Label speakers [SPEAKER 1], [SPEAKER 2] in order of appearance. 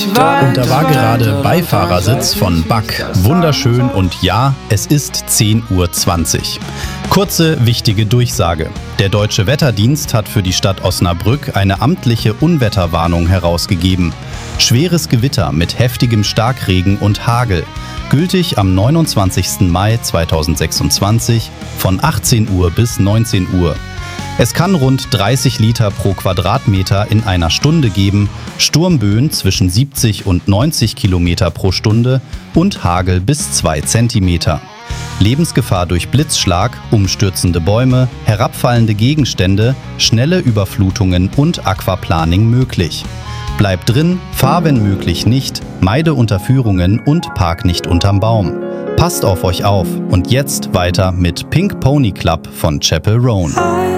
[SPEAKER 1] Und da war gerade Beifahrersitz von Buck. Wunderschön und ja, es ist 10:20 Uhr. Kurze, wichtige Durchsage. Der Deutsche Wetterdienst hat für die Stadt Osnabrück eine amtliche Unwetterwarnung herausgegeben. Schweres Gewitter mit heftigem Starkregen und Hagel. Gültig am 29. Mai 2026 von 18 Uhr bis 19 Uhr. Es kann rund 30 Liter pro Quadratmeter in einer Stunde geben, Sturmböen zwischen 70 und 90 Kilometer pro Stunde und Hagel bis 2 Zentimeter. Lebensgefahr durch Blitzschlag, umstürzende Bäume, herabfallende Gegenstände, schnelle Überflutungen und Aquaplaning möglich. Bleib drin, fahr wenn möglich nicht, meide Unterführungen und park nicht unterm Baum. Passt auf euch auf und jetzt weiter mit Pink Pony Club von Chappell Roan.